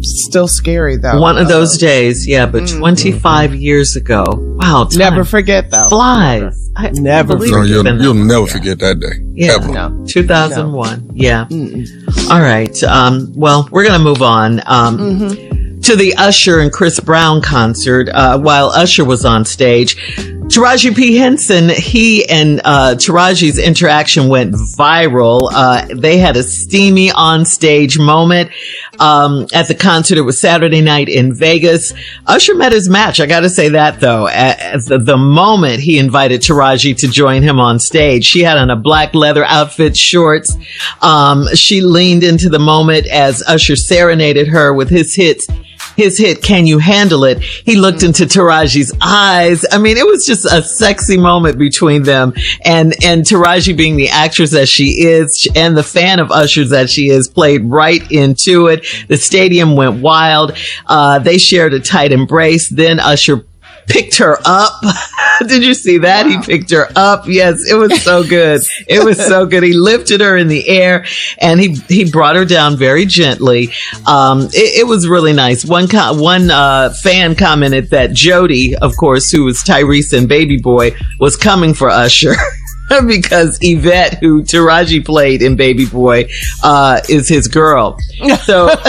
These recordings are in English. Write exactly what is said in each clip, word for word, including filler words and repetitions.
still scary though. One of those days, yeah, but mm-hmm. twenty-five years ago. Wow. Time never forget though. Flies. I never no, you'll, you'll never forget that day. Yeah. Ever. No. two thousand one. No. Yeah. Mm-mm. All right. Um, well, we're going to move on. Um, mm-hmm. to the Usher and Chris Brown concert. Uh, while Usher was on stage, Taraji P. Henson, he and uh, Taraji's interaction went viral. Uh, they had a steamy on-stage moment um, at the concert. It was Saturday night in Vegas. Usher met his match. I got to say that, though. At the, the moment he invited Taraji to join him on stage, she had on a black leather outfit, shorts. Um, she leaned into the moment as Usher serenaded her with his hits. His hit, Can You Handle It? He looked into Taraji's eyes. I mean, it was just a sexy moment between them. And, and Taraji, being the actress that she is and the fan of Usher's that she is, played right into it. The stadium went wild. Uh, they shared a tight embrace. Then Usher picked her up. Did you see that? Wow. He picked her up. Yes, it was so good. It was so good. He lifted her in the air and he, he brought her down very gently. Um, it, it was really nice. One, co- one, uh, fan commented that Jody, of course, who was Tyrese and Baby Boy, was coming for Usher. Because Yvette, who Taraji played in Baby Boy, uh, is his girl. So, forget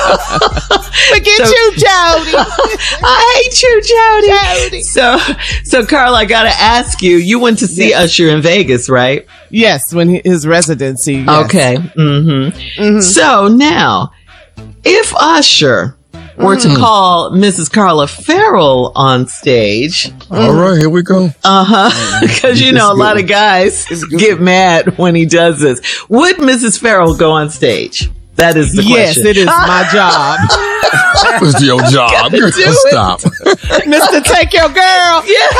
so, you, Jody. I hate you, Jody. Jody. So, so Carl, I gotta ask you. You went to see yes. Usher in Vegas, right? Yes, when he, his residency. Yes. Okay. Mm-hmm. Mm-hmm. So now, if Usher were to call Missus Carla Ferrell on stage. All right, here we go. Uh-huh. Because, you know, a lot of guys get mad when he does this. Would Missus Ferrell go on stage? That is the yes, question. Yes, it is my job. It's your job. Do Stop. Mister Take Your Girl. Yeah.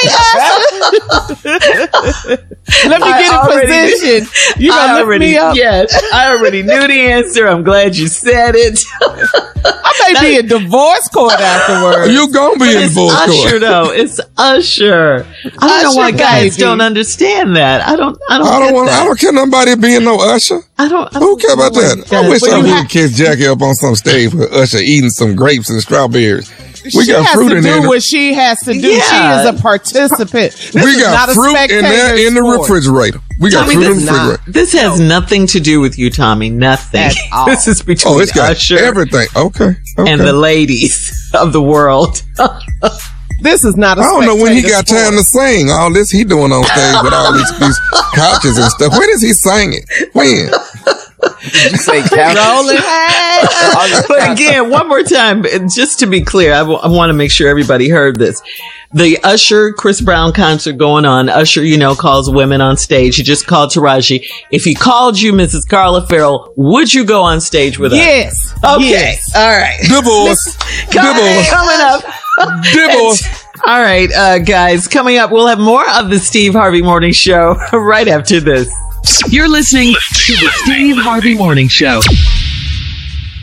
Hey, let me get in position. You gonna lift already, me up? Yes. I already knew the answer. I'm glad you said it. I may now, be in divorce court afterwards. You gonna be in divorce Usher, court? Usher, though. It's Usher. I don't Usher, know why guys baby. don't understand that. I don't. I don't. I don't want. That. I don't care nobody being no Usher. I don't. I don't Who care about that? I wish I would ha- kiss Jackie up on some stage with Usher eating some grapes and strawberries. We she got has fruit to in do there. what she has to do. Yeah. She is a participant. This we got is not fruit a in there in the sport. refrigerator. We got Tommy, fruit in the this, refrigerator. this has nothing to do with you, Tommy. Nothing. This is between oh, it's got Usher everything. Okay. okay. and the ladies of the world. This is not a I don't know when he got sport. time to sing. All this he doing on stage with all these, these couches and stuff. When is he singing? When? Did you say rolling? But again, one more time, just to be clear, I, w- I want to make sure everybody heard this. The Usher Chris Brown concert going on. Usher, you know, calls women on stage. He just called Taraji. If he called you Missus Carla Ferrell, would you go on stage with us? Yes. Okay. Yes. All right. Divorce. Divorce. Coming up. Divorce. All right, uh, guys, coming up, we'll have more of the Steve Harvey Morning Show right after this. You're listening to the Steve Harvey Morning Show.